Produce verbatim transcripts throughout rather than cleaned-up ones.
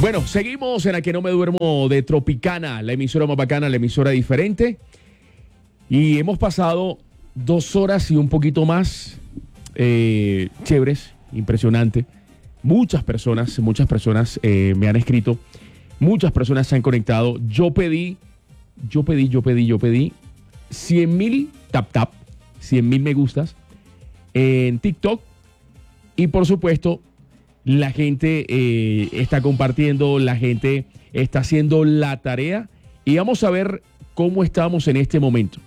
Bueno, seguimos en La Que No Me Duermo de Tropicana, la emisora más bacana, la emisora diferente. Y hemos pasado dos horas y un poquito más eh, chéveres, impresionante. Muchas personas, muchas personas eh, me han escrito, muchas personas se han conectado. Yo pedí, yo pedí, yo pedí, yo pedí cien mil tap tap, cien mil me gustas en TikTok. Y por supuesto, la gente eh, está compartiendo, la gente está haciendo la tarea. Y vamos a ver cómo estamos en este momento.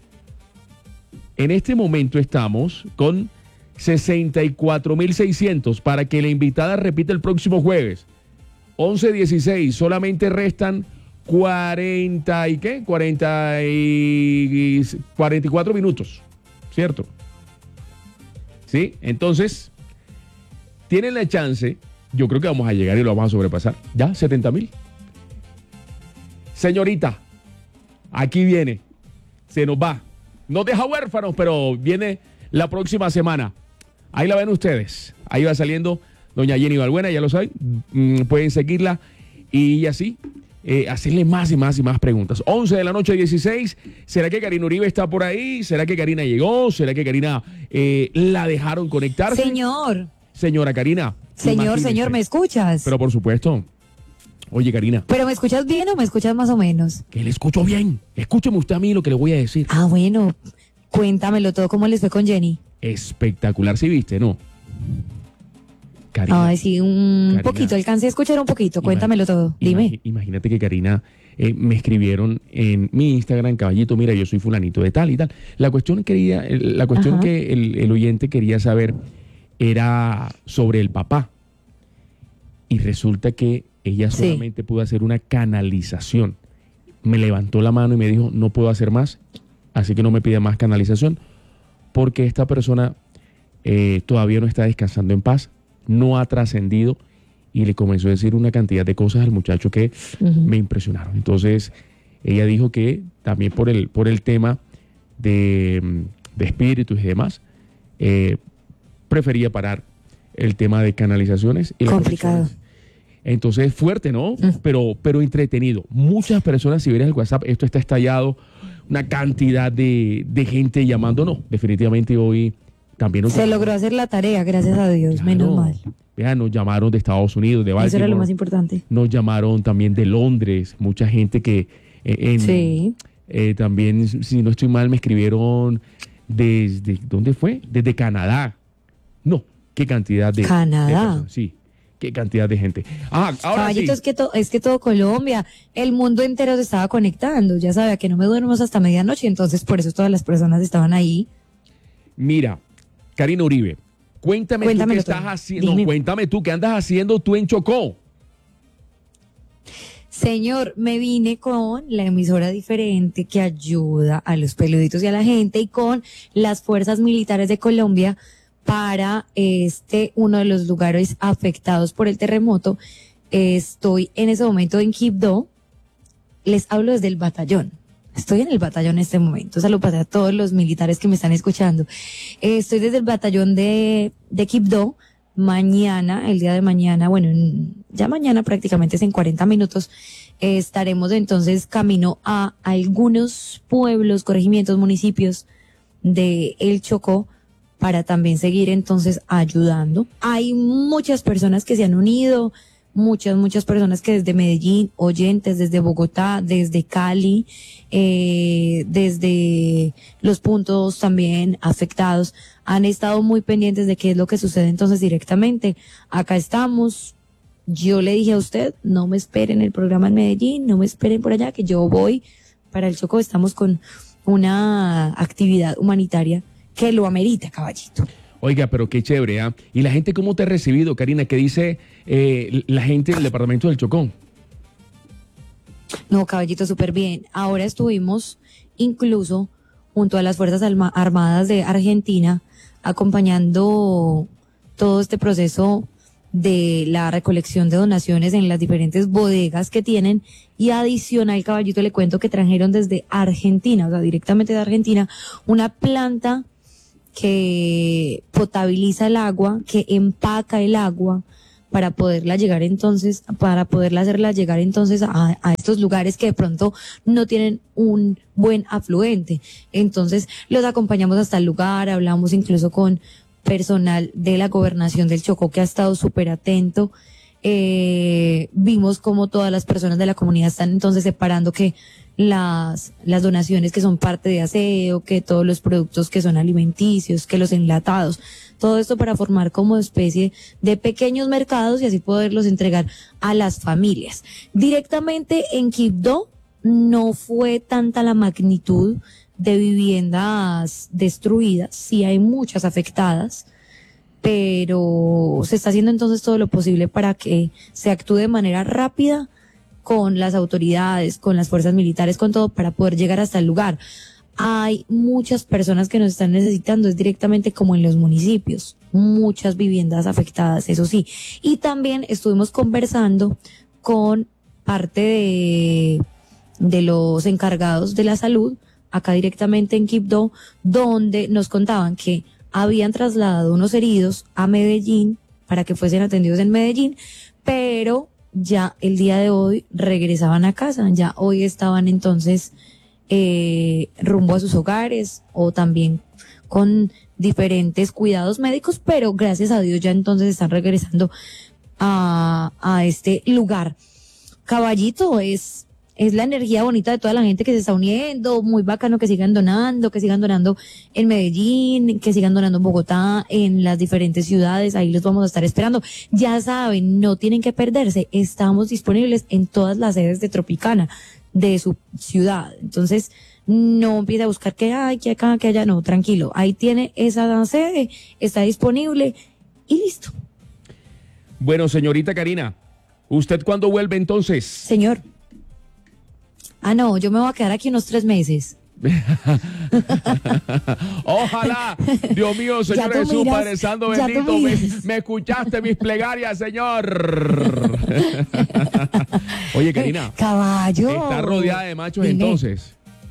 En este momento estamos con sesenta y cuatro mil seiscientos para que la invitada repita el próximo jueves. once dieciséis, solamente restan cuarenta y qué? cuarenta y cuarenta y cuatro minutos, ¿cierto? ¿Sí? Entonces, tienen la chance, yo creo que vamos a llegar y lo vamos a sobrepasar. ¿Ya? setenta mil. Señorita, aquí viene, se nos va. Nos deja huérfanos, pero viene la próxima semana. Ahí la ven ustedes. Ahí va saliendo doña Jenny Balbuena, ya lo saben. Mm, pueden seguirla y así eh, hacerle más y más y más preguntas. once de la noche, dieciséis. ¿Será que Karina Uribe está por ahí? ¿Será que Karina llegó? ¿Será que Karina eh, la dejaron conectarse? Señor. Señora Karina. Señor, imagínese. señor, ¿me escuchas? Pero por supuesto. Oye, Karina. ¿Pero me escuchas bien o me escuchas más o menos? Que le escucho bien. Escúcheme usted a mí lo que le voy a decir. Ah, bueno. Cuéntamelo todo. ¿Cómo les fue con Jenny? Espectacular, ¿sí viste, no? Karina. Ay, sí, un Karina, poquito. Alcancé a escuchar un poquito. Cuéntamelo todo. Dime. Imagínate que Karina eh, me escribieron en mi Instagram, caballito, mira, yo soy fulanito de tal y tal. La cuestión, quería, la cuestión que el, el oyente quería saber era sobre el papá. Y resulta que ella solamente sí. pudo hacer una canalización. Me levantó la mano y me dijo, no puedo hacer más, así que no me pida más canalización, porque esta persona eh, todavía no está descansando en paz, no ha trascendido, y le comenzó a decir una cantidad de cosas al muchacho que uh-huh. me impresionaron. Entonces, ella dijo que también por el, por el tema de, de espíritus y demás, eh, prefería parar el tema de canalizaciones. Y complicado. Entonces, fuerte, ¿no? Mm. Pero, pero entretenido. Muchas personas, si vieras el WhatsApp, esto está estallado, una cantidad de, de gente llamando. No, definitivamente hoy también... Se logró hacer la tarea, gracias a Dios, claro, menos mal. Vean, nos llamaron de Estados Unidos, de Baltimore. Eso era lo más importante. Nos llamaron también de Londres, mucha gente que... Eh, en, sí. Eh, también, si no estoy mal, me escribieron desde... ¿Dónde fue? Desde Canadá. No, qué cantidad de... Canadá. De personas, sí. Qué cantidad de gente. Ah, ahora Caballito, sí. es que, to, es que todo Colombia, el mundo entero se estaba conectando. Ya sabía que no me duermo hasta medianoche, entonces por eso todas las personas estaban ahí. Mira, Karina Uribe, cuéntame tú qué estás haciendo. No, cuéntame tú qué andas haciendo tú en Chocó. Señor, me vine con la emisora diferente que ayuda a los peluditos y a la gente, y con las fuerzas militares de Colombia para este, uno de los lugares afectados por el terremoto. Estoy en ese momento en Quibdó. Les hablo desde el batallón. Estoy en el batallón en este momento. Saludos para todos los militares que me están escuchando. Eh, estoy desde el batallón de, de Quibdó. Mañana, el día de mañana, bueno, ya mañana prácticamente es en cuarenta minutos, eh, estaremos entonces camino a algunos pueblos, corregimientos, municipios de El Chocó, para también seguir entonces ayudando. Hay muchas personas que se han unido, muchas, muchas personas que desde Medellín, oyentes desde Bogotá, desde Cali, eh, desde los puntos también afectados, han estado muy pendientes de qué es lo que sucede entonces directamente. Acá estamos. Yo le dije a usted, no me esperen el programa en Medellín, no me esperen por allá, que yo voy para el Chocó. Estamos con una actividad humanitaria que lo amerita, caballito. Oiga, pero qué chévere, ¿ah? ¿eh? ¿Y la gente cómo te ha recibido, Karina? ¿Qué dice eh, la gente del departamento del Chocó? No, caballito, súper bien. Ahora estuvimos incluso junto a las Fuerzas Armadas de Argentina acompañando todo este proceso de la recolección de donaciones en las diferentes bodegas que tienen, y adicional, caballito, le cuento que trajeron desde Argentina, o sea, directamente de Argentina, una planta que potabiliza el agua, que empaca el agua para poderla llegar entonces, para poderla hacerla llegar entonces a, a estos lugares que de pronto no tienen un buen afluente. Entonces los acompañamos hasta el lugar, hablamos incluso con personal de la gobernación del Chocó que ha estado súper atento. Eh, vimos como todas las personas de la comunidad están entonces separando que las, las donaciones que son parte de aseo, que todos los productos que son alimenticios, que los enlatados, todo esto para formar como especie de pequeños mercados y así poderlos entregar a las familias. Directamente en Quibdó no fue tanta la magnitud de viviendas destruidas, sí hay muchas afectadas, pero se está haciendo entonces todo lo posible para que se actúe de manera rápida con las autoridades, con las fuerzas militares, con todo, para poder llegar hasta el lugar. Hay muchas personas que nos están necesitando, es directamente como en los municipios, muchas viviendas afectadas, eso sí. Y también estuvimos conversando con parte de, de los encargados de la salud, acá directamente en Quibdó, donde nos contaban que habían trasladado unos heridos a Medellín para que fuesen atendidos en Medellín, pero ya el día de hoy regresaban a casa, ya hoy estaban entonces eh, rumbo a sus hogares o también con diferentes cuidados médicos, pero gracias a Dios ya entonces están regresando a, a este lugar. Caballito, es es la energía bonita de toda la gente que se está uniendo, muy bacano que sigan donando, que sigan donando en Medellín, que sigan donando en Bogotá, en las diferentes ciudades, ahí los vamos a estar esperando. Ya saben, no tienen que perderse, estamos disponibles en todas las sedes de Tropicana, de su ciudad. Entonces, no empiece a buscar que hay, que acá, que allá, no, tranquilo, ahí tiene esa sede, está disponible y listo. Bueno, señorita Karina, ¿usted cuándo vuelve entonces? Señor. Ah, no, yo me voy a quedar aquí unos tres meses. Ojalá, Dios mío, Señor Jesús, miras, Padre Santo, bendito, me, me escuchaste mis plegarias, Señor. Oye, Karina. Caballo. Está rodeada de machos. Dime. Entonces.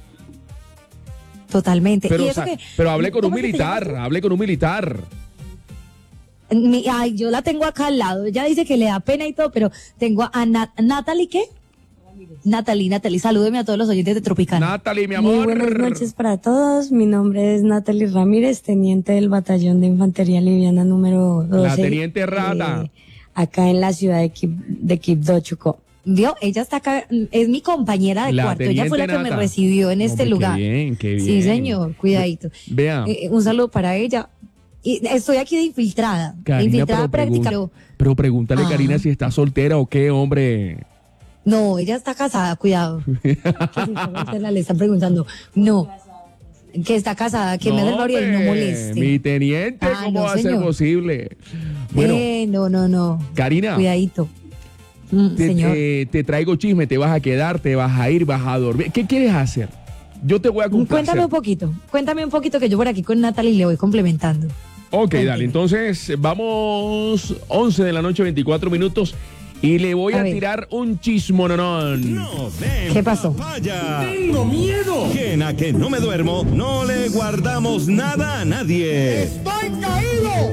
Totalmente. Pero, ¿Y o sea, que, pero hablé con un militar, hablé con un militar. Mi, ay, yo la tengo acá al lado. Ella dice que le da pena y todo, pero tengo a Nat Natalie, ¿qué? Natalie, Natalie, salúdeme a todos los oyentes de Tropicana. Natalie, mi amor. Muy buenas noches para todos. Mi nombre es Natalie Ramírez, teniente del Batallón de Infantería Liviana número doce. La teniente Rata. Eh, acá en la ciudad de, Quib, de Quibdó, Chocó. Vio, ella está acá, es mi compañera de la cuarto. Ella fue la Nata. que me recibió en este Hombre, lugar. Qué bien, qué bien. Sí, señor, cuidadito. Vea. Eh, un saludo para ella. Y estoy aquí de infiltrada. Karina, de infiltrada pero práctica. Pregun pero pregúntale, ah. Karina, si está soltera o qué, hombre. No, ella está casada, cuidado. Que si le están preguntando. No, que está casada, que no, me hace el favor y no moleste. Mi teniente, ah, ¿cómo no, va señor. a ser posible? Bueno, eh, no, no, no. Karina. Cuidadito. Mm, te, señor. Te, te traigo chisme, te vas a quedar, te vas a ir, vas a dormir. ¿Qué quieres hacer? Yo te voy a complacer. Cuéntame un poquito, cuéntame un poquito que yo por aquí con Natalie le voy complementando. Ok, Cuéntame. Dale, entonces vamos once de la noche, veinticuatro minutos. Y le voy a, a tirar un chismononón. No ¿Qué pasó? Vaya. ¡Tengo miedo! Que en a que no me duermo, no le guardamos nada a nadie. ¡Estoy caído!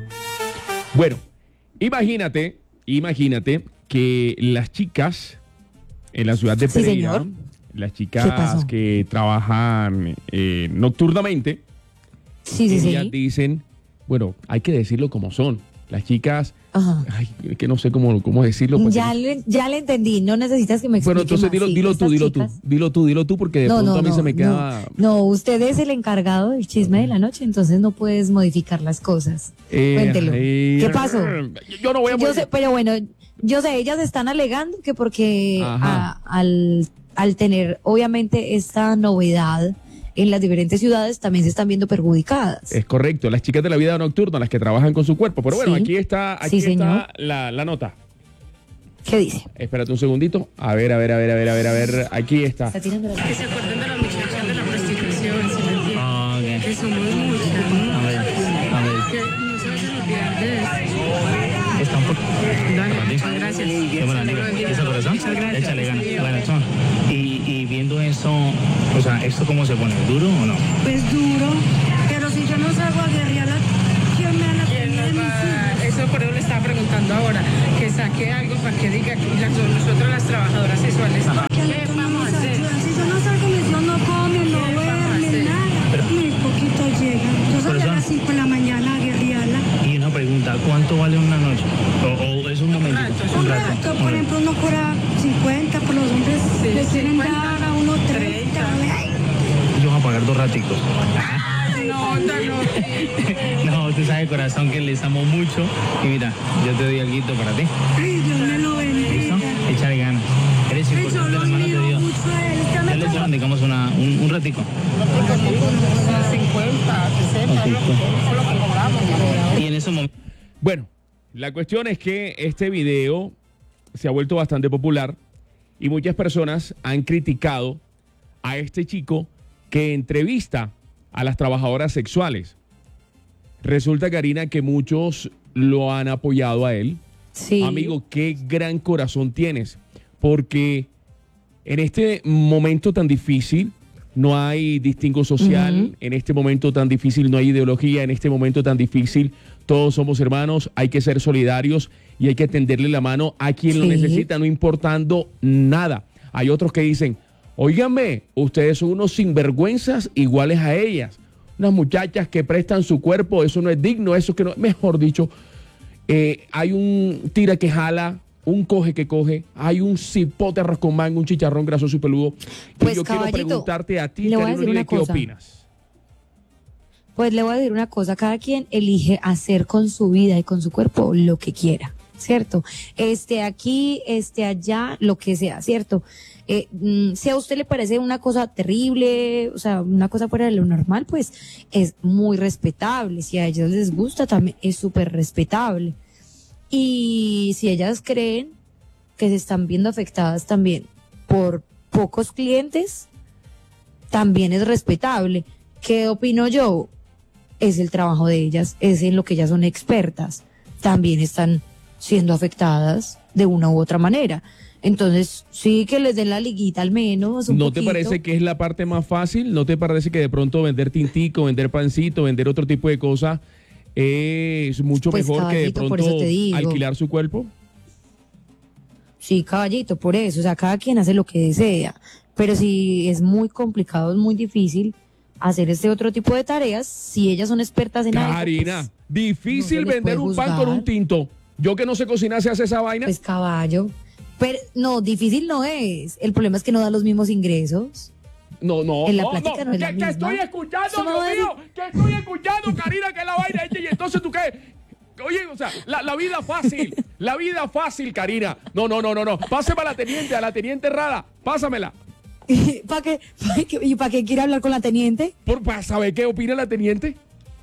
Bueno, imagínate, imagínate que las chicas en la ciudad de Pereira, sí, las chicas que trabajan eh, nocturnamente, sí, sí, ellas sí. dicen, bueno, hay que decirlo como son. Las chicas, ajá. Ay, que no sé cómo, cómo decirlo. Ya le, ya le entendí, no necesitas que me explique. Bueno, entonces más. dilo, Sí, dilo tú, dilo chicas. tú, dilo tú, dilo tú, porque de no, pronto no, a mí no, se me queda... No, no, usted es el encargado del chisme de la noche, entonces no puedes modificar las cosas. Eh, Cuéntelo. Eh, ¿Qué pasó? Yo no voy a... Yo sé, pero bueno, yo sé, ellas están alegando que porque a, al, al tener obviamente esta novedad en las diferentes ciudades también se están viendo perjudicadas. Es correcto, las chicas de la vida nocturna, las que trabajan con su cuerpo. Pero bueno, sí. aquí está, aquí sí, está la, la nota. ¿Qué dice? Espérate un segundito. A ver, a ver, a ver, a ver, a ver, a ver. Aquí está. Está tirando la... Que se acuerden de la muchacha de la prostitución, ¿sí me entienden? Ah, okay. Que somos muchas, ¿no? A ver, a ver. Que no se vayan a olvidar de eso. Está un poco... Dale, muchas gracias. Qué buena amiga. ¿Ese corazón? Muchas gracias. Échale ganas. Bueno, son. Y, y viendo eso, o sea, ¿esto cómo se pone? ¿Duro o no? Pues duro, pero si yo no salgo a guerrear, ¿quién me va a ¿Quién nos va? Eso por eso le estaba preguntando ahora, que saque algo para que diga que las- nosotros las trabajadoras sexuales, ¿qué vamos a hacer? Si yo no salgo, mis hijos no comen, no duermen, nada. Muy poquito llegan. Yo salí a las cinco de la mañana a guerrearla. Y una pregunta, ¿cuánto vale una noche? O, o es un momento, rato, es un Un rato. rato, un por rato. ejemplo, uno cobra cincuenta, por los hombres Sí, le quieren cincuenta, dar a uno treinta. Ay, Ellos van a pagar dos raticos. No, no, no. No, tú sabes, corazón, que les amo mucho. Y mira, yo te doy alguito para ti. ay, Dios me lo ¿Listo? bendiga. Échale ganas. Eres Ay, yo importante, lo hermano de admiro Dios. mucho a él. Usted me Dale, toma- John, digamos una, un, un ratico. cincuenta, sesenta, Ok. lo que cobramos. Y en ese momento... Bueno, la cuestión es que este video se ha vuelto bastante popular y muchas personas han criticado a este chico que entrevista a las trabajadoras sexuales. Resulta, Karina, que muchos lo han apoyado a él. Sí. Amigo, qué gran corazón tienes, porque en este momento tan difícil no hay distingo social, Ujú. en este momento tan difícil no hay ideología, en este momento tan difícil todos somos hermanos, hay que ser solidarios y hay que tenderle la mano a quien lo Sí. necesita, no importando nada. Hay otros que dicen, óigame, ustedes son unos sinvergüenzas iguales a ellas, unas muchachas que prestan su cuerpo, eso no es digno, eso que no, mejor dicho, eh, hay un tira que jala, un coge que coge, hay un cipote arroz con mango, un chicharrón grasoso y peludo. Pues, y yo quiero caballito, preguntarte a ti, le voy a Karina decir Uribe, una ¿qué cosa. opinas? Pues le voy a decir una cosa, cada quien elige hacer con su vida y con su cuerpo lo que quiera, ¿cierto? Este aquí, este allá, lo que sea, ¿cierto? Eh, mm, si a usted le parece una cosa terrible, o sea, una cosa fuera de lo normal, pues es muy respetable. Si a ellas les gusta, también es súper respetable. Y si ellas creen que se están viendo afectadas también por pocos clientes, también es respetable. ¿Qué opino yo? Es el trabajo de ellas, es en lo que ellas son expertas. También están siendo afectadas de una u otra manera. Entonces, sí que les den la liguita al menos. Un ¿No te poquito. parece que es la parte más fácil? ¿No te parece que de pronto vender tintico, vender pancito, vender otro tipo de cosas es mucho Pues, mejor que de caballito, por pronto eso te digo. alquilar su cuerpo? Sí, caballito, por eso. O sea, cada quien hace lo que desea. Pero si es muy complicado, es muy difícil hacer este otro tipo de tareas, si ellas son expertas en algo, Karina, pues, difícil no se les vender puede un pan con juzgar. un tinto. Yo que no sé cocinar, ¿se hace esa vaina? pues caballo. Pero no, difícil no es. El problema es que no da los mismos ingresos. No, no, En la no, plática no es que, la que misma. estoy escuchando, Eso no Dios va a mío, que estoy escuchando, Karina, que es la vaina hecha, y entonces tú qué. Oye, o sea, la, la vida fácil, la vida fácil, Karina. No, no, no, no, no. Pásame a la teniente, a la teniente Rada, pásamela. ¿Para qué? ¿Pa qué? ¿Y para qué quiere hablar con la teniente? Por, para saber qué opina la teniente.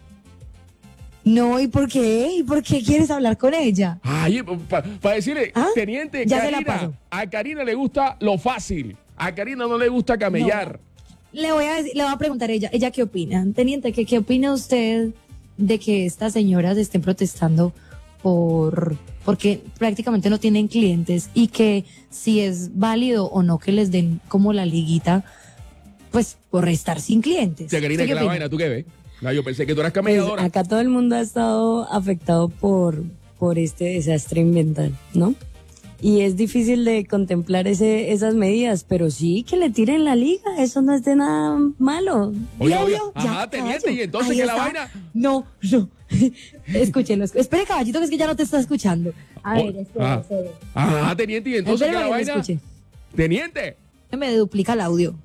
No, ¿y por qué? ¿Y por qué quieres hablar con ella? Ay, para decirle, ¿Ah? teniente, Ya se la Karina, paso. a Karina le gusta lo fácil. A Karina no le gusta camellar. Le voy a decir- le voy a preguntar a ella, ¿ella qué opina? Teniente, ¿qué, qué opina usted de que estas señoras estén protestando por porque prácticamente no tienen clientes y que si es válido o no que les den como la liguita, pues por estar sin clientes? Sí, Karina, ¿Usted que qué la opina? vaina, ¿tú qué ves? No, yo pensé que tú eras Pues, camelladora. acá todo el mundo ha estado afectado por, por este desastre ambiental, ¿no? Y es difícil de contemplar ese, esas medidas, pero sí que le tiren la liga, eso no es de nada malo. Oiga, ¿Vio, oiga, vio? ajá, Ya, teniente, caballo. y entonces Ahí que la está. vaina. No, no. Escúchelo. escu- Espere, caballito, que es que ya no te está escuchando. A ver, Oh, espere, ah. espere. Ajá, teniente, y entonces Espere que la para que me vaina. escuche. Teniente. Me duplica el audio.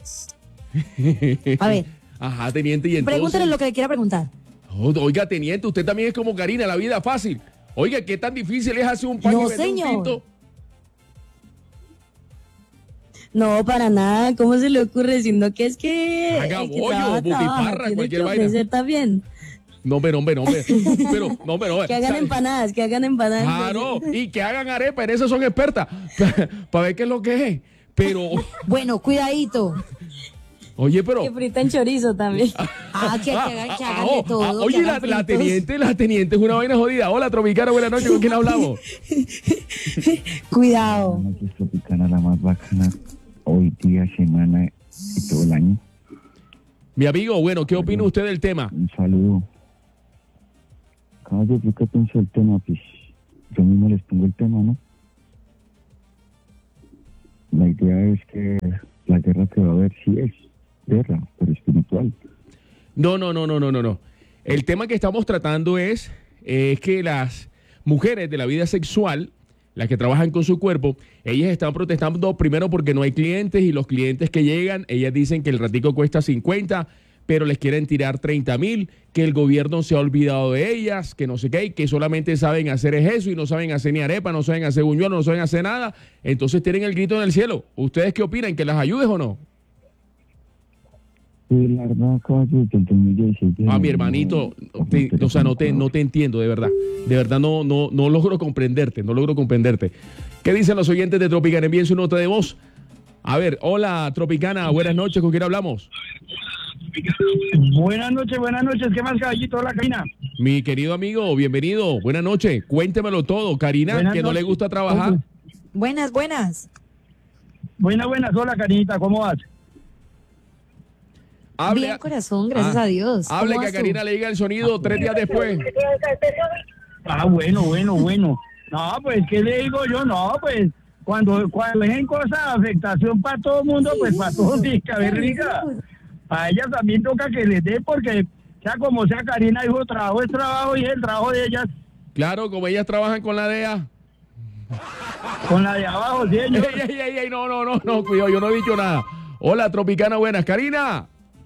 A ver, Ajá, teniente, y entonces. pregúntele lo que le quiera preguntar. Oh, oiga, teniente, usted también es como Karina, la vida fácil. Oiga, ¿qué tan difícil es hacer un pan No, y vender señor. un tinto? No, para nada, ¿cómo se le ocurre? Sino que es que... Haga el que bollo, trabaja, butifarra, trabaja, tiene cualquier que vaina. ofrecer también. No, hombre, no, hombre, no, hombre. Pero, no, hombre, no. Que hagan ¿sabe? empanadas, que hagan empanadas. Claro, y que hagan arepa, en eso son expertas. Para ver qué es lo que es. Pero, Bueno, cuidadito. oye, pero. Que fritan chorizo también. Ah, que, que hagan, que hagan oh, de todo. ah, que oye, hagan la, la fritos. teniente, la teniente es una vaina jodida. Hola, Tropicana, buenas noches, ¿con quién hablamos? Cuidado. Buenas noches, Tropicana, la más bacana, hoy día, semana y todo el año. Mi amigo, bueno, ¿qué opina usted del tema? Un saludo. Caballo, ¿yo qué pienso del tema? Pues yo mismo les pongo el tema, ¿no? La idea es que la guerra que va a haber sí es guerra, pero espiritual. No, no, no, no, no, no, no. El tema que estamos tratando es, eh, es que las mujeres de la vida sexual, las que trabajan con su cuerpo, ellas están protestando primero porque no hay clientes y los clientes que llegan, ellas dicen que el ratico cuesta cincuenta, pero les quieren tirar treinta mil, que el gobierno se ha olvidado de ellas, que no sé qué, que solamente saben hacer es eso y no saben hacer ni arepa, no saben hacer buñuelo, no saben hacer nada. Entonces tienen el grito en el cielo. ¿Ustedes qué opinan? ¿Que las ayudes o no? Sí, la verdad, caballito, el dos mil diecisiete... Ah, mi hermanito, te- o sea, no te, no te entiendo, de verdad. De verdad no, no, no logro comprenderte, no logro comprenderte. ¿Qué dicen los oyentes de Tropicana? Envíen su nota de voz. A ver, hola, Tropicana, buenas noches, ¿con quién hablamos? Buenas noches, buenas noches. ¿Qué más, caballito? Hola, Karina. Mi querido amigo, bienvenido, buenas noches, cuéntemelo todo. Karina, Buenas que no le noches. gusta trabajar. Buenas, buenas. Buenas, buenas. Hola, Karinita. ¿Cómo vas? Hable, Bien, corazón, gracias Ah, a Dios. ¿Cómo hable que a vas tú? Karina le diga el sonido tres días después. Ah, bueno, bueno, bueno. No, pues, ¿qué le digo yo? No, pues, cuando, cuando es en cosas de afectación para todo el mundo, pues para todos mis rica. A ellas también toca que les dé porque, sea como sea, Karina dijo, trabajo es trabajo y es el trabajo de ellas Claro, como ellas trabajan con la D E A. con la de abajo, ¿sí, Ey, señor? ey, ey, ey, no, no, no, no, cuidado, yo no he dicho nada. Hola, Tropicana, buenas. Karina.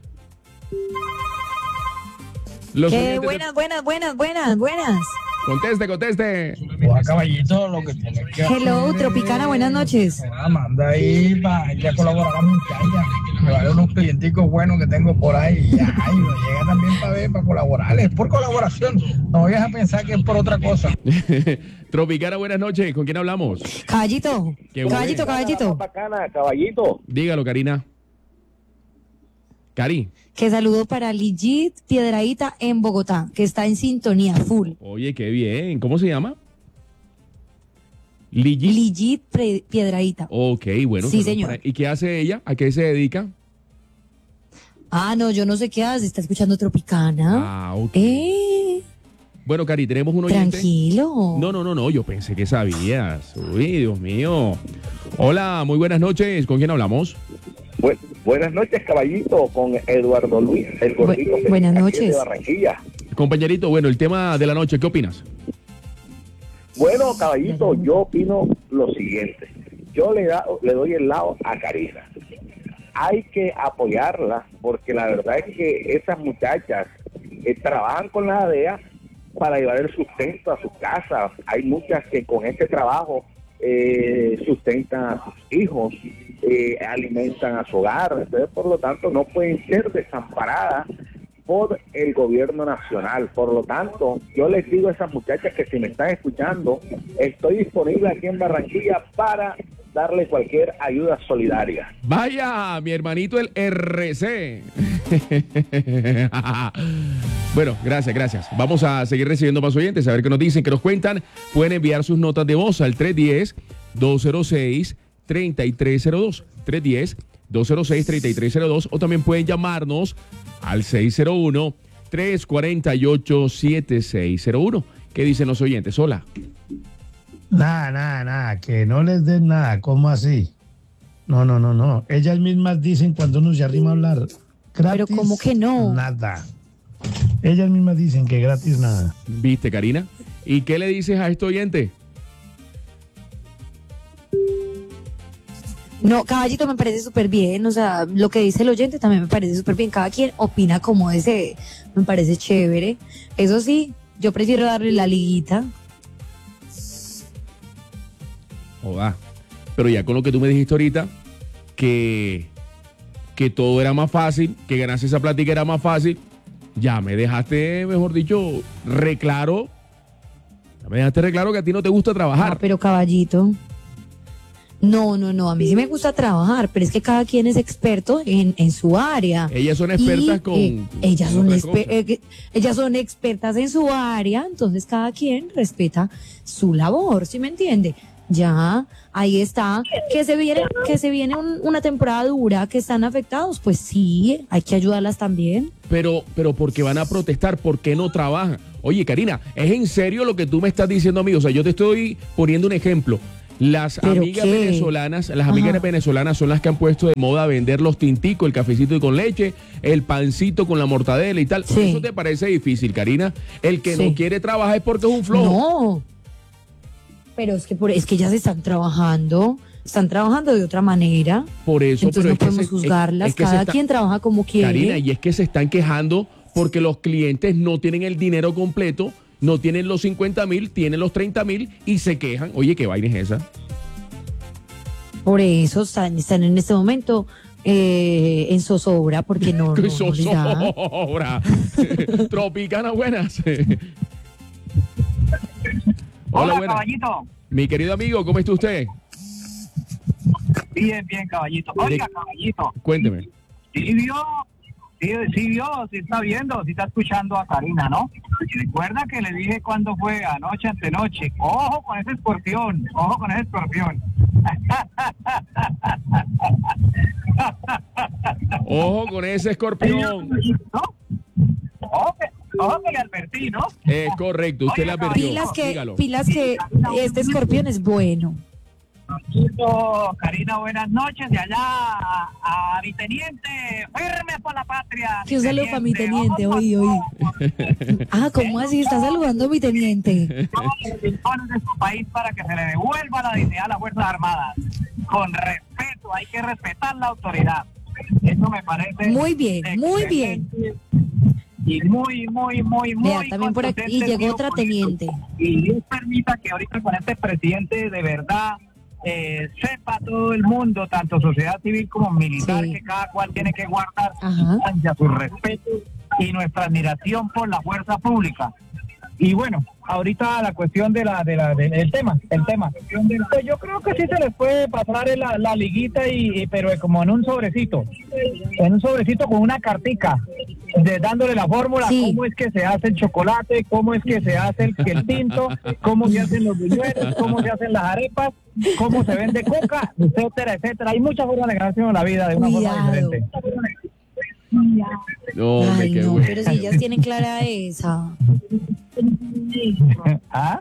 Los Qué oyentes de- buenas, buenas, buenas, buenas, buenas. Conteste, conteste. Oa, caballito, lo que tiene que Hello, hacer Tropicana, buenas noches. Ah, manda ahí para ir a colaborar a la muchacha. Me vale unos clienticos buenos que tengo por ahí. Y ay, me llega también para ver, para colaborar. Es por colaboración. No vayas a pensar que es por otra cosa. Tropicana, buenas noches. ¿Con quién hablamos? Caballito, Qué bueno. caballito, caballito. Bacana, caballito. Dígalo, Karina. Cari. Que saludo para Ligit Piedradita en Bogotá, que está en sintonía full. Oye, qué bien. ¿Cómo se llama? Ligi. Ligit Pre- Piedradita. Ok, bueno. Sí, saludos señor. para- ¿Y qué hace ella? ¿A qué se dedica? Ah, no, yo no sé qué hace, está escuchando Tropicana. Ah, ok. Eh, Bueno, Cari, tenemos un oyente. tranquilo. No, no, no, no, yo pensé que sabías. Uy, Dios mío. Hola, muy buenas noches. ¿Con quién hablamos? Bu- buenas noches, caballito, con Eduardo Luis, el gordito. Bu- buenas aquí noches. De Barranquilla. Compañerito, bueno, el tema de la noche, ¿qué opinas? Bueno, caballito, yo opino lo siguiente. Yo le, da, le doy el lado a Karina. Hay que apoyarla porque la verdad es que esas muchachas eh, trabajan con la D E A para llevar el sustento a sus casas. Hay muchas que con este trabajo eh, sustentan a sus hijos, eh, alimentan a su hogar. Entonces, por lo tanto, no pueden ser desamparadas por el gobierno nacional. Por lo tanto, yo les digo a esas muchachas que si me están escuchando, estoy disponible aquí en Barranquilla para darle cualquier ayuda solidaria. Vaya, mi hermanito el R C. Bueno, gracias, gracias. Vamos a seguir recibiendo más oyentes, a ver qué nos dicen, qué nos cuentan. Pueden enviar sus notas de voz al tres uno cero, dos cero seis, tres tres cero dos. tres uno cero, dos cero seis, tres tres cero dos. O también pueden llamarnos al seis cero uno, tres cuatro ocho, siete seis cero uno. ¿Qué dicen los oyentes? Hola. Nada, nada, nada. Que no les den nada. ¿Cómo así? No, no, no, no. Ellas mismas dicen cuando uno se arrima a hablar. Gratis, Pero ¿cómo que no? Nada. Ellas mismas dicen que gratis nada. ¿Viste, Karina? ¿Y qué le dices a este oyente? No, caballito, me parece súper bien. O sea, lo que dice el oyente también me parece súper bien. Cada quien opina como desee. Me parece chévere. Eso sí, yo prefiero darle la liguita. Joda. Pero ya con lo que tú me dijiste ahorita, que, que todo era más fácil, que ganarse esa plática era más fácil, ya me dejaste, mejor dicho, reclaro. Ya me dejaste reclaro que a ti no te gusta trabajar. Ah, pero caballito. No, no, no. A mí sí me gusta trabajar, pero es que cada quien es experto en, en su área. Ellas son expertas Y, con, eh, con ellas, son otras exper- cosas. eh, ellas son expertas en su área, entonces cada quien respeta su labor, ¿sí me entiende? Ya, ahí está, que se viene, que se viene un- una temporada dura, que están afectados, pues sí, hay que ayudarlas también. Pero, pero porque van a protestar, ¿por qué no trabajan? Oye, Karina, ¿es en serio lo que tú me estás diciendo a mí? O sea, yo te estoy poniendo un ejemplo. Las amigas qué? venezolanas, las amigas Ajá. venezolanas son las que han puesto de moda vender los tinticos, el cafecito y con leche, el pancito con la mortadela y tal. Sí. ¿Eso te parece difícil, Karina? El que Sí. no quiere trabajar es porque es un flojo. No. Pero es que por, es que ellas están trabajando, están trabajando de otra manera. Por eso, Entonces pero no es que podemos se- juzgarlas. es- es que se Cada está- quien trabaja como quiere. Karina, y es que se están quejando porque los clientes no tienen el dinero completo, no tienen los cincuenta mil, tienen los treinta mil y se quejan. Oye, ¿qué vaina es esa? Por eso están, están en este momento eh, en zozobra porque no, no, ¡Qué no les da. zozobra! Tropicana, buenas. Hola, buenas. caballito. Mi querido amigo, ¿cómo está usted? Bien, bien, caballito. Oiga, caballito. Cuénteme. Sí vio, sí, sí vio, sí está viendo, sí está escuchando a Karina, ¿no? Y recuerda que le dije cuando fue anoche, antenoche. Ojo con ese escorpión, ojo con ese escorpión. Ojo con ese escorpión. ¿No? Ojo que, ojo que le advertí, ¿no? Es correcto, usted le advirtió. Pilas que, Dígalo. pilas que este escorpión es bueno. Oh, Karina, buenas noches. De allá a, a mi teniente, firme por la patria. Que un saludo para mi teniente, oí, oí. Ah, ¿cómo así? Está saludando a mi teniente. Todos los rincones de su país para que se le devuelva la dignidad a las Fuerzas Armadas. Con respeto, hay que respetar la autoridad. Eso me parece. Muy bien, muy bien. Y muy, muy, muy, muy. Vea, también por aquí, y contundente, llegó tío, otra con esto. teniente. Y Dios permita que ahorita con este presidente de verdad eh, sepa todo el mundo, tanto sociedad civil como militar, Sí. que cada cual tiene que guardar Ajá. ya su respeto y nuestra admiración por la fuerza pública. Y bueno, ahorita la cuestión de la, de la, del tema, el tema. Pues yo creo que sí se les puede pasar en la, la liguita y, y pero como en un sobrecito, en un sobrecito con una cartica, de, dándole la fórmula, Sí. cómo es que se hace el chocolate, cómo es que se hace el, el tinto, cómo se hacen los buñuelos, cómo se hacen las arepas, cómo se vende coca, etcétera, etcétera. Hay muchas formas de ganarse uno la vida de una Cuidado. forma diferente. No, hombre, Ay, qué no, bueno. pero si ellas tienen clara esa. ¿Ah?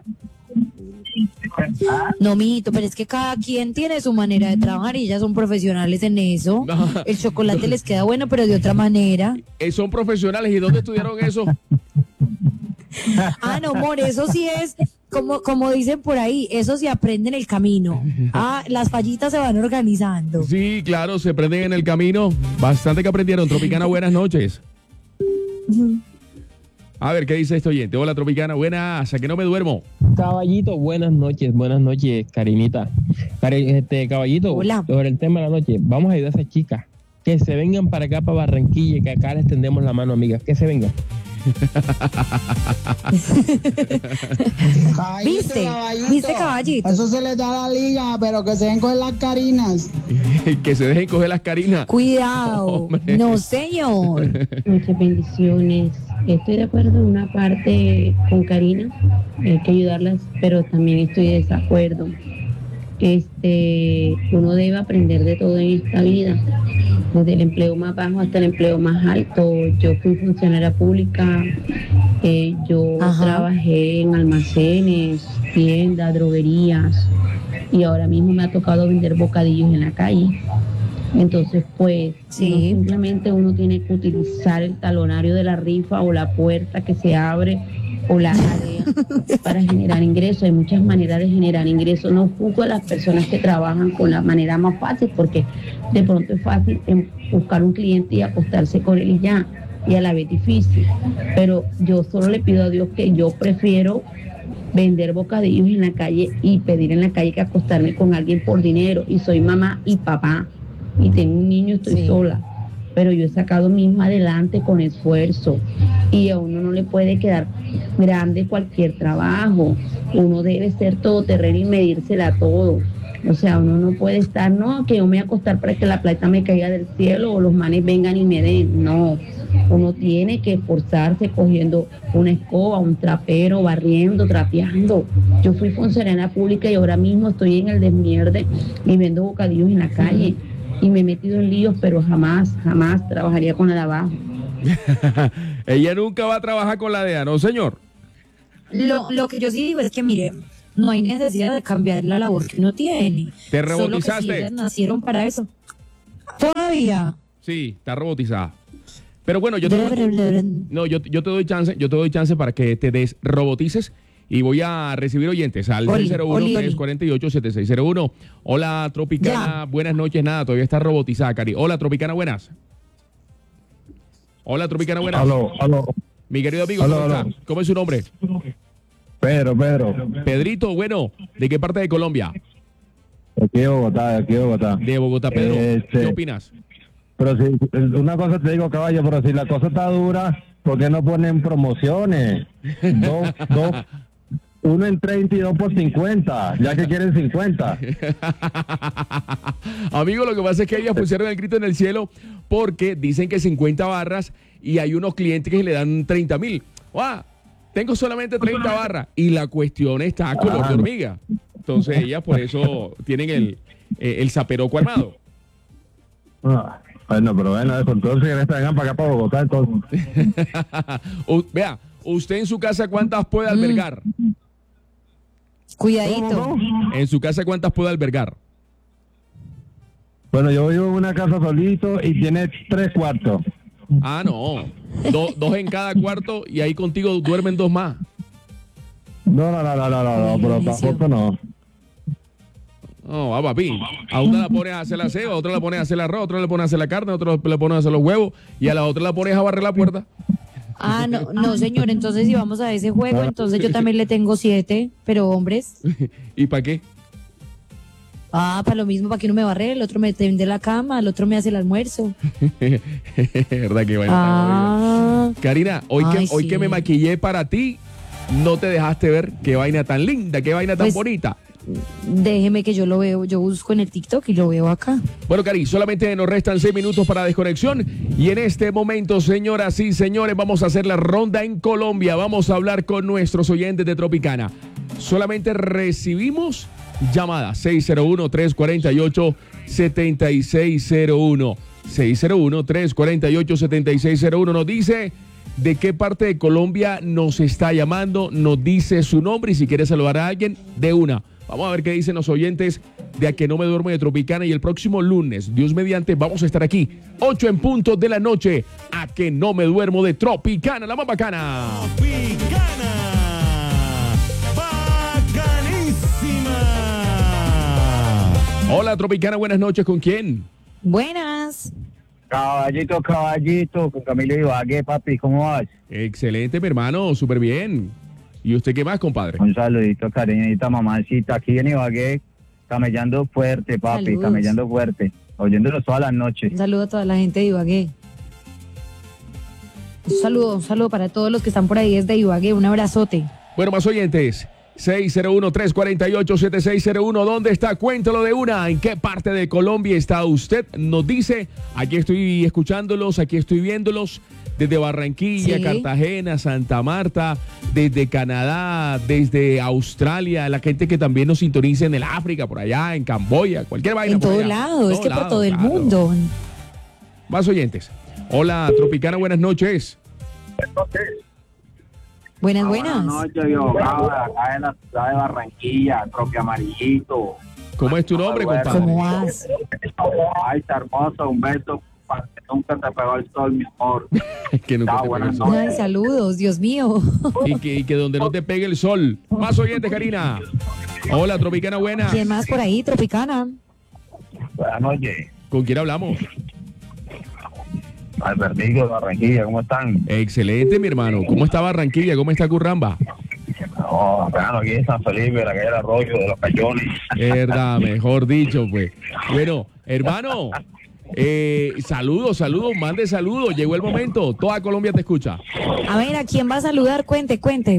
No, mijito, pero es que cada quien tiene su manera de trabajar y ellas son profesionales en eso. No. El chocolate les queda bueno, pero de otra manera. Eh, son profesionales. ¿Y dónde estudiaron eso? Ah, no, amor, eso sí es, como, como dicen por ahí, eso se aprende en el camino. Ah, las fallitas se van organizando. Sí, claro, se prenden en el camino. Bastante que aprendieron. Tropicana, buenas noches. A ver, ¿qué dice este oyente? Hola, Tropicana, buenas, ¿a que no me duermo? Caballito, buenas noches, buenas noches, Karinita. Cari- Este, caballito, Hola. sobre el tema de la noche, vamos a ayudar a esas chicas que se vengan para acá, para Barranquilla, que acá les tendemos la mano, amigas, que se vengan. ¿Viste? ¿Viste, caballito? Eso se les da a la liga, pero que se den con las carinas. Que se dejen coger las carinas. Cuidado. Hombre. No, señor. Muchas bendiciones. Estoy de acuerdo en una parte con Karina, hay que ayudarlas, pero también estoy de desacuerdo. Este, uno debe aprender de todo en esta vida, desde el empleo más bajo hasta el empleo más alto. Yo fui funcionaria pública, eh, yo Ajá. trabajé en almacenes, tiendas, droguerías, y ahora mismo me ha tocado vender bocadillos en la calle. Entonces, pues, Sí. no simplemente uno tiene que utilizar el talonario de la rifa o la puerta que se abre o la tarea para generar ingresos. Hay muchas maneras de generar ingresos. No juzgo a las personas que trabajan con la manera más fácil, porque de pronto es fácil em, buscar un cliente y acostarse con él y ya, y a la vez difícil. Pero yo solo le pido a Dios que yo prefiero vender bocadillos en la calle y pedir en la calle que acostarme con alguien por dinero. Y soy mamá y papá, y tengo un niño, estoy Sí. sola, pero yo he sacado mismo adelante con esfuerzo, y a uno no le puede quedar grande cualquier trabajo. Uno debe ser todoterreno y medírsela todo. O sea, uno no puede estar, no, que yo me voy a acostar para que la plata me caiga del cielo o los manes vengan y me den. No, uno tiene que esforzarse cogiendo una escoba, un trapero, barriendo, trapeando. Yo fui funcionaria pública y ahora mismo estoy en el desmierde y vendo bocadillos en la calle. Y me he metido en líos, pero jamás, jamás trabajaría con la de abajo. Ella nunca va a trabajar con la D E A, ¿no, señor? Lo, lo que yo sí digo es que, mire, no hay necesidad de cambiar la labor que uno tiene. ¿Te Solo que rebautizaste? si ellas nacieron para eso. Todavía. Sí, está robotizada. Pero bueno, yo te, no, yo, yo te doy chance, yo te doy chance para que te desrobotices y voy a recibir oyentes al Oli, seis cero uno, tres cuatro ocho, siete seis cero uno. Hola, Tropicana, Ya. buenas noches, nada, todavía está robotizada, Cari. Hola, Tropicana, buenas. Hola, Tropicana, buenas. Aló, aló. Mi querido amigo, Aló, ¿cómo aló. está? ¿Cómo es su nombre? Pedro, Pedro. Pedrito, bueno, ¿de qué parte de Colombia? De aquí de Bogotá, de aquí de Bogotá. De Bogotá, Pedro. Este, ¿Qué opinas? Pero si, una cosa te digo, caballo, pero si la cosa está dura, ¿por qué no ponen promociones? Dos, dos, uno en treinta y dos por cincuenta, ya que quieren cincuenta. Amigo, lo que pasa es que ellas pusieron el grito en el cielo porque dicen que cincuenta barras y hay unos clientes que le dan treinta mil. ¡Ah! Tengo solamente treinta barras y la cuestión está color de hormiga. Entonces ellas por eso tienen el, eh, el zaperoco armado. Ah, bueno, pero bueno, entonces que vengan para acá, para Bogotá, entonces. U- vea, usted en su casa ¿cuántas puede albergar? Cuidadito. En su casa ¿cuántas puede albergar? Bueno, yo vivo en una casa solito y tiene tres cuartos. Ah, no. Do- dos en cada cuarto y ahí contigo duermen dos más. No, no, no, no, no, no, no, pero tampoco no. No, va, papi. A una la pones a hacer la ceba, a otra la pones a hacer el arroz, a otra le pones a hacer la carne, a otra le pones a hacer los huevos y a la otra la pones a barrer la puerta. Ah, no, no, señor. Entonces, si vamos a ese juego, entonces yo también le tengo siete, pero hombres. ¿Y para qué? Ah, para lo mismo, para que uno me barre, el otro me tiende la cama, el otro me hace el almuerzo. ¿Verdad que vaina tan Ah, bonita? Karina, hoy, Ay, que, hoy sí. que me maquillé para ti, no te dejaste ver qué vaina tan linda, qué vaina tan Pues- bonita. déjeme que yo lo veo, yo busco en el TikTok y lo veo acá. Bueno, Cari, solamente nos restan seis minutos para desconexión y en este momento, señoras y señores, vamos a hacer la ronda en Colombia. Vamos a hablar con nuestros oyentes de Tropicana. Solamente recibimos llamadas seis cero uno, tres cuatro ocho, siete seis cero uno. seis cero uno, tres cuatro ocho, siete seis cero uno. Nos dice de qué parte de Colombia nos está llamando, nos dice su nombre y si quiere saludar a alguien, de una. Vamos a ver qué dicen los oyentes de A Que No Me Duermo de Tropicana y el próximo lunes, Dios mediante, vamos a estar aquí, ocho en punto de la noche, A Que No Me Duermo de Tropicana, la más bacana. Hola Tropicana, buenas noches, ¿con quién? Buenas. Caballito, caballito, con Camilo Ibagué, papi, ¿cómo vas? Excelente, mi hermano, súper bien. ¿Y usted qué más, compadre? Un saludito, cariñita, mamacita, aquí en Ibagué, camellando fuerte, papi, Saludos. camellando fuerte, oyéndolos todas las noches. Un saludo a toda la gente de Ibagué. Un saludo, un saludo para todos los que están por ahí desde Ibagué. Un abrazote. Bueno, más oyentes. seis cero uno, tres cuatro ocho, siete seis cero uno. ¿Dónde está? Cuéntalo de una. ¿En qué parte de Colombia está usted? Nos dice. Aquí estoy escuchándolos, aquí estoy viéndolos. Desde Barranquilla, Sí. Cartagena, Santa Marta, desde Canadá, desde Australia, la gente que también nos sintoniza en el África, por allá, en Camboya, cualquier vaina. En por todo allá. lado, es que por lado, todo el claro. mundo. Más oyentes. Hola, Tropicana, buenas noches. Buenas, buenas. Buenas noches, mi abogado, de acá en la ciudad de Barranquilla, propio amarillito. ¿Cómo es tu nombre, compadre? ¿Cómo vas? Ay, está hermoso, un beso, para que nunca te pegó el sol, mi amor. que nunca Chao, te buenas pegue el sol. Ay, saludos, Dios mío. Y que, y que donde no te pegue el sol. Más oyentes, Karina. Hola, Tropicana, buena. ¿Quién más por ahí, Tropicana? Buenas noches, ¿Con quién hablamos? Albertico de Barranquilla, ¿cómo están? Excelente, mi hermano. ¿Cómo está Barranquilla? ¿Cómo está Curramba? No, acá aquí en San Felipe, la calle del Arroyo, de los Cayones. Verdad, mejor dicho, pues. Bueno, hermano, eh, saludos, saludos, mande saludos. Llegó el momento. Toda Colombia te escucha. A ver, ¿a quién va a saludar? Cuente, cuente.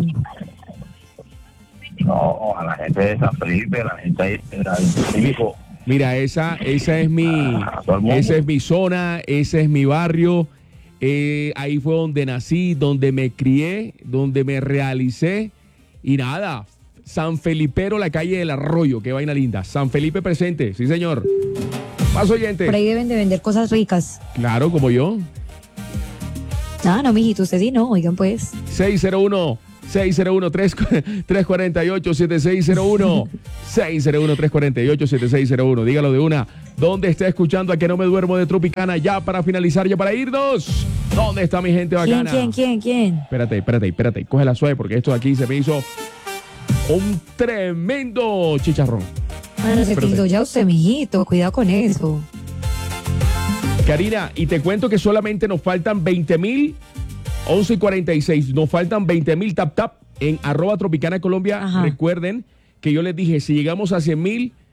No, a la gente de San Felipe, a la gente ahí del Cívico. Mira, esa, esa es mi, esa es mi zona, ese es mi barrio. Eh, ahí fue donde nací, donde me crié, donde me realicé. Y nada, San Felipero, la calle del Arroyo, qué vaina linda. San Felipe presente, sí señor. Más oyentes. Por ahí deben de vender cosas ricas. Claro, como yo. Ah, no, mijito, usted sí no, oigan pues. seis cero uno, seis cero uno, tres cuatro ocho, siete seis cero uno. seis cero uno, tres cuatro ocho, siete seis cero uno. Dígalo de una. ¿Dónde está escuchando a Que No Me Duermo de Tropicana? Ya para finalizar, ya para irnos. ¿Dónde está mi gente ¿Quién, bacana? quién, quién, quién? Espérate, espérate, espérate. Cógela suave porque esto de aquí se me hizo un tremendo chicharrón. Bueno, se Espérate. tildó ya usted, mijito. Cuidado con eso. Karina, y te cuento que solamente nos faltan veinte mil, once y cuarenta y seis. Nos faltan veinte mil tap tap en arroba Tropicana Colombia. Ajá. Recuerden que yo les dije, si llegamos a cien mil,